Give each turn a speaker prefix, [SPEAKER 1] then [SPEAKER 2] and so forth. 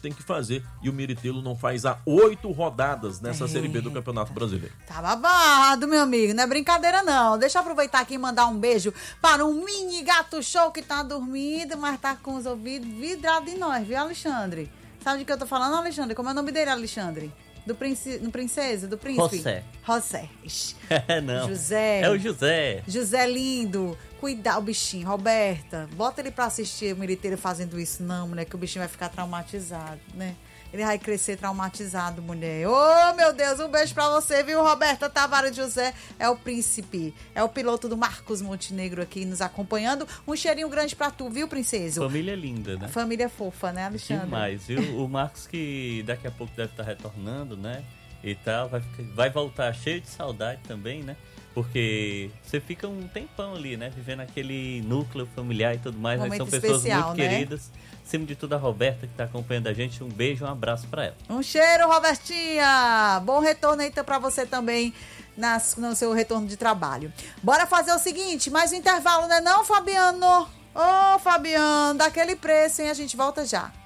[SPEAKER 1] tem que fazer. E o Miritelo não faz há 8 rodadas nessa Série B do Campeonato Brasileiro.
[SPEAKER 2] Tá babado, meu amigo. Não é brincadeira, não. Deixa eu aproveitar aqui e mandar um beijo para um mini gato show que tá dormindo, mas tá com os ouvidos vidrados em nós, viu, Alexandre? Sabe de que eu tô falando, Alexandre? Como é o nome dele, Alexandre? Do princesa, do príncipe? José.
[SPEAKER 3] Não.
[SPEAKER 2] José.
[SPEAKER 3] É o José.
[SPEAKER 2] José lindo. Cuidar o bichinho. Roberta, bota ele pra assistir o Miritelo fazendo isso. Não, mulher, que o bichinho vai ficar traumatizado, né? Ele vai crescer traumatizado, mulher. Oh, meu Deus, um beijo pra você, viu, Roberta Tavares José? É o príncipe, é o piloto do Marcos Montenegro aqui nos acompanhando. Um cheirinho grande pra tu, viu, princesa?
[SPEAKER 3] Família linda, né?
[SPEAKER 2] Família fofa, né, Alexandre?
[SPEAKER 3] Demais, viu? O Marcos que daqui a pouco deve estar retornando, né? E tal, vai voltar cheio de saudade também, né? Porque você fica um tempão ali, né? Vivendo aquele núcleo familiar e tudo mais. Mas são pessoas
[SPEAKER 2] especial,
[SPEAKER 3] muito
[SPEAKER 2] né?
[SPEAKER 3] Queridas. Acima de tudo, a Roberta, que está acompanhando a gente. Um beijo, um abraço para ela.
[SPEAKER 2] Um cheiro, Robertinha! Bom retorno aí para você também no seu retorno de trabalho. Bora fazer o seguinte, mais um intervalo, né não, Fabiano? Ô, Fabiano, daquele preço, hein? A gente volta já.